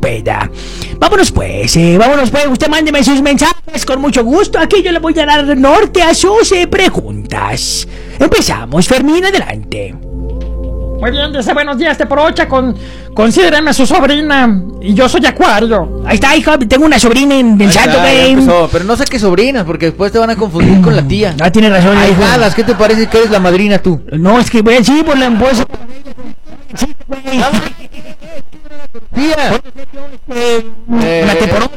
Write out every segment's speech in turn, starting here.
pueda. Vámonos pues, usted mándeme sus mensajes con mucho gusto. Aquí yo le voy a dar norte a sus preguntas. Empezamos, Fermín, adelante. Muy bien, dice: buenos días, Teporocha, considérame a su sobrina. Y yo soy Acuario. Ahí está, hijo, tengo una sobrina en el Santo, güey. Pero no saques sobrinas, porque después te van a confundir con la tía. Ah, tiene razón, Ay, hijo. jalas, ¿qué te parece que eres la madrina tú? No, es que voy a decir por la voz. Sí, güey. Tía. La Teporocha.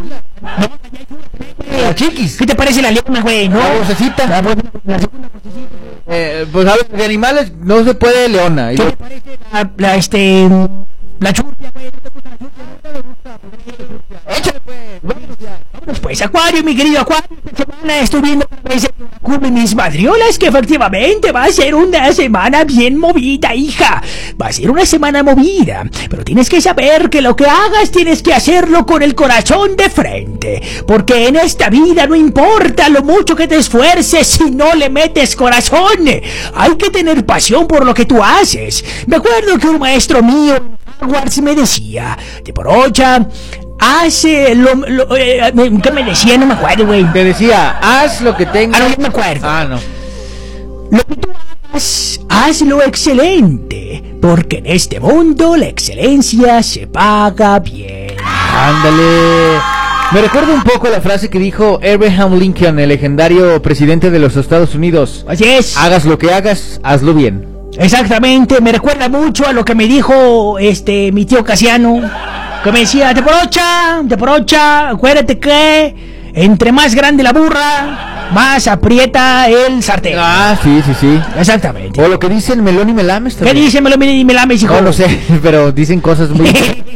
La chiquis. ¿Qué te parece la leona, güey? No. La vocecita. La segunda vocecita. Pues a ver, de animales no se puede leona. ¿Qué te parece la churria, güey? ¿No te gusta la churria? ¿No te gusta? Échale, pues. Vámonos pues, Acuario, mi querido Acuario. Esta semana estoy viendo con mis madriolas que efectivamente va a ser una semana bien movida, hija. Va a ser una semana movida. Pero tienes que saber que lo que hagas tienes que hacerlo con el corazón de frente. Porque en esta vida no importa lo mucho que te esfuerces si no le metes corazón. Hay que tener pasión por lo que tú haces. Me acuerdo que un maestro mío Hogwarts me decía: Teporocha, ¿qué me decía? No me acuerdo, güey. Te decía, haz lo que tengas. No, yo me acuerdo. No. Lo que tú hagas, hazlo excelente, porque en este mundo la excelencia se paga bien. Ándale. Me recuerda un poco la frase que dijo Abraham Lincoln, el legendario presidente de los Estados Unidos. Así es. Hagas lo que hagas, hazlo bien. Exactamente, me recuerda mucho a lo que me dijo mi tío Casiano, que me decía: Teporocha, acuérdate que entre más grande la burra, más aprieta el sartén. Ah, sí. Exactamente. O lo que dicen Melón y Melames ¿Qué también. dice Melón y Melames, hijo? No lo sé, pero dicen cosas muy...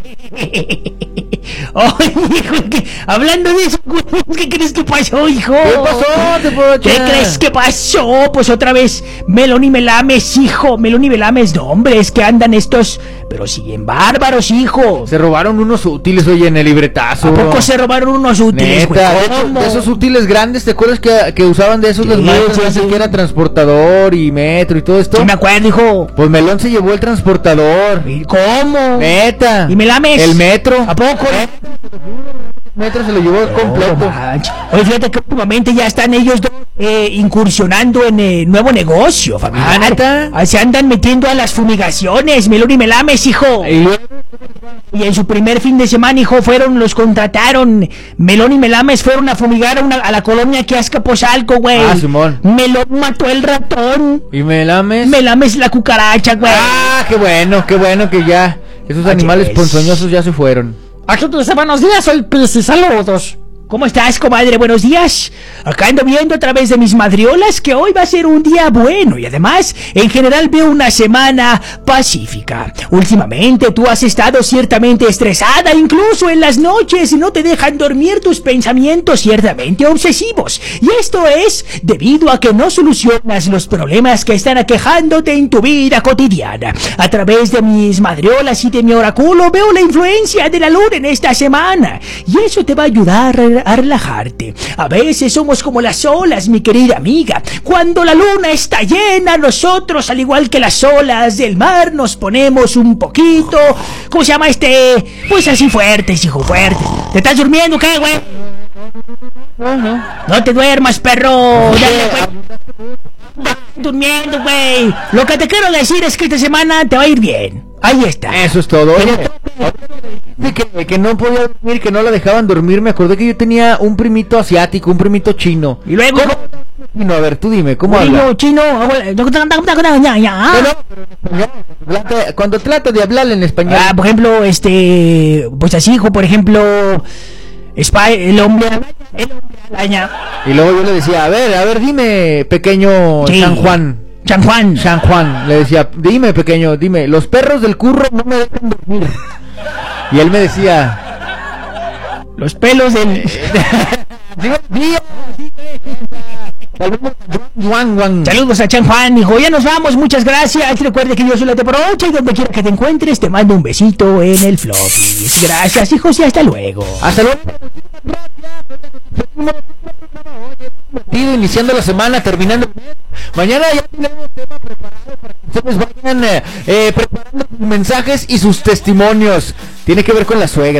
Ay, hijo, hablando de eso, ¿qué crees que pasó, hijo? ¿Qué pasó, Teporocha? ¿Qué crees que pasó? Pues otra vez Melón y Melames, hijo. Melón y Melames, no, hombre, es que andan estos, pero siguen bárbaros, hijo. Se robaron unos útiles, oye, en el libretazo. ¿A poco se robaron unos útiles, güey? Neta, de esos útiles grandes, ¿te acuerdas que usaban de esos los maestros? Sí. Que era transportador y metro y todo esto. Sí me acuerdo, hijo. Pues Melón se llevó el transportador. ¿Cómo? Neta. ¿Y Melames? El metro. ¿A poco? El metro se lo llevó completo. Oye, fíjate que últimamente ya están ellos dos incursionando en nuevo negocio, familiar. ¿Neta? Se andan metiendo a las fumigaciones, Melón y Melames, hijo. Y en su primer fin de semana, hijo, los contrataron. Melón y Melames fueron a fumigar a la colonia que Azcapotzalco, güey. Ah, Simón. Melón mató el ratón. ¿Y Melames? Melames la cucaracha, güey. Ah, qué bueno que ya esos animales ponzoñosos ya se fueron. Aquí te dice: buenos días, soy Piscis, saludos. ¿Cómo estás, comadre? Buenos días. Acá ando viendo a través de mis madriolas que hoy va a ser un día bueno y además, en general, veo una semana pacífica. Últimamente tú has estado ciertamente estresada, incluso en las noches no te dejan dormir tus pensamientos ciertamente obsesivos. Y esto es debido a que no solucionas los problemas que están aquejándote en tu vida cotidiana. A través de mis madriolas y de mi oráculo veo la influencia de la luna en esta semana y eso te va a ayudar a relajarte. A veces somos como las olas, mi querida amiga. Cuando la luna está llena, nosotros, al igual que las olas del mar, nos ponemos un poquito, ¿cómo se llama pues así fuertes, hijo, fuertes. ¿Te estás durmiendo, qué, güey? No te duermas, perro. Dale, güey. Durmiendo, güey. Lo que te quiero decir es que esta semana te va a ir bien. Ahí está. Eso es todo. Que no podía dormir, que no la dejaban dormir. Me acordé que yo tenía un primito asiático, un primito chino. Y luego... No, a ver, tú dime, ¿cómo habla? Chino. Cuando trata de hablar en español. Por ejemplo, pues así, hijo, por ejemplo... el hombre araña. Y luego yo le decía, a ver, dime, pequeño San Juan, le decía, dime, pequeño, dime, los perros del curro no me dejan dormir. Y él me decía, los pelos del... Saludos a Chan Juan, hijo. Ya nos vamos, muchas gracias. Recuerde que yo soy la Teporocha y donde quiera que te encuentres te mando un besito en el floppy. Gracias, hijos, y hasta luego. Hasta luego. Iniciando la semana, terminando. Mañana ya tenemos tema preparado para que ustedes vayan preparando sus mensajes y sus testimonios. Tiene que ver con la suegra.